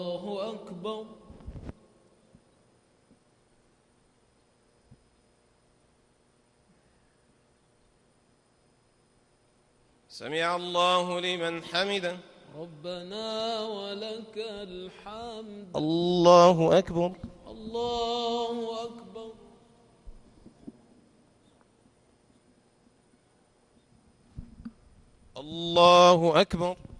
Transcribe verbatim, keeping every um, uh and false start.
الله أكبر. سمع الله لمن حمده. ربنا ولك الحمد. الله أكبر. الله أكبر. الله أكبر.